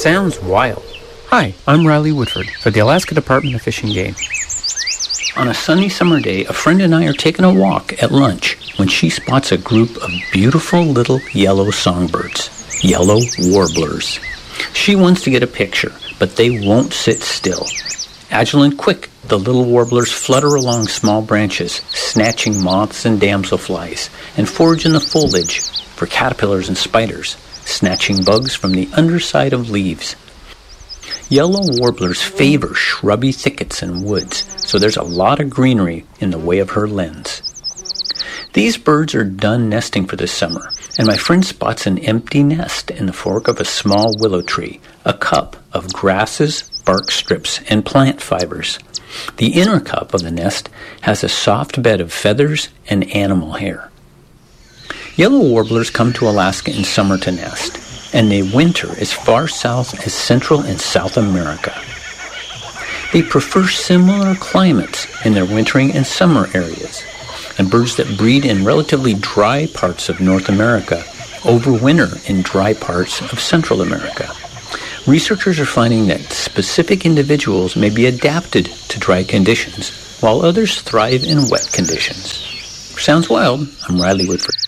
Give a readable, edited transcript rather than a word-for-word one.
Sounds wild. Hi, I'm Riley Woodford for the Alaska Department of Fish and Game. On a sunny summer day, a friend and I are taking a walk at lunch when she spots a group of beautiful little yellow songbirds, yellow warblers. She wants to get a picture, but they won't sit still. Agile and quick, the little warblers flutter along small branches, snatching moths and damselflies, and forage in the foliage for caterpillars and spiders, snatching bugs from the underside of leaves. Yellow warblers favor shrubby thickets and woods, so there's a lot of greenery in the way of her lens. These birds are done nesting for this summer, and my friend spots an empty nest in the fork of a small willow tree, a cup of grasses, bark strips, and plant fibers. The inner cup of the nest has a soft bed of feathers and animal hair. Yellow warblers come to Alaska in summer to nest, and they winter as far south as Central and South America. They prefer similar climates in their wintering and summer areas, and birds that breed in relatively dry parts of North America overwinter in dry parts of Central America. Researchers are finding that specific individuals may be adapted to dry conditions, while others thrive in wet conditions. Sounds wild. I'm Riley Woodford.